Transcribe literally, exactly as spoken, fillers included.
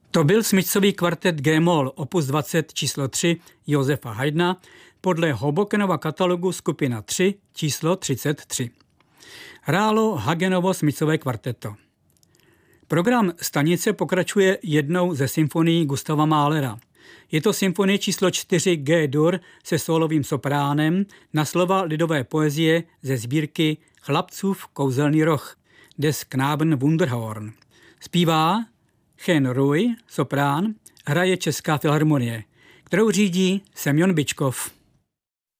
To byl smyčcový kvartet G-moll opus dvacet číslo tři Josefa Haydna podle Hobokenova katalogu skupina tři číslo třicet tři. Hrálo Hagenovo smyčcové kvarteto. Program stanice pokračuje jednou ze symfonií Gustava Mahlera. Je to symfonie číslo čtyři G-dur se sólovým sopránem na slova lidové poezie ze sbírky Chlapcův kouzelný roh des Knaben Wunderhorn. Zpívá Chen Rui, soprán, hraje Česká filharmonie, kterou řídí Semjon Byčkov.